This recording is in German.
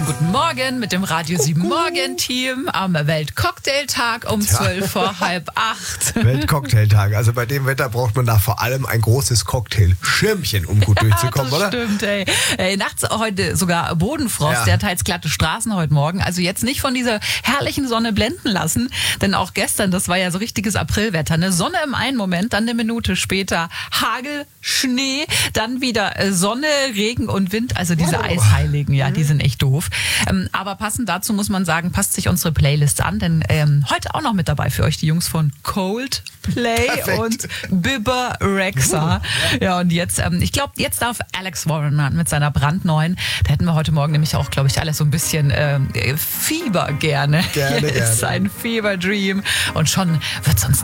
Schönen guten Morgen mit dem Radio 7 Morgen-Team am Weltcocktailtag um 7:45. Weltcocktailtag. Also bei dem Wetter braucht man da vor allem ein großes Cocktailschirmchen, um gut durchzukommen, das oder? Stimmt, ey. Nachts heute sogar Bodenfrost, Ja. teils glatte Straßen heute Morgen. Also jetzt nicht von dieser herrlichen Sonne blenden lassen, denn auch gestern, das war ja so richtiges Aprilwetter. Ne? Sonne im einen Moment, dann eine Minute später Hagel, Schnee, dann wieder Sonne, Regen und Wind. Also diese Eisheiligen, ja, die sind echt doof. Aber passend dazu muss man sagen, passt sich unsere Playlist an, denn heute auch noch mit dabei für euch die Jungs von Coldplay und Bibba Rexha. Ja, und jetzt, ich glaube, jetzt darf Alex Warren mit seiner brandneuen, da hätten wir heute Morgen nämlich auch, glaube ich, alle so ein bisschen Fieber gerne. Gerne. Hier ist ein Fever Dream und schon wird's uns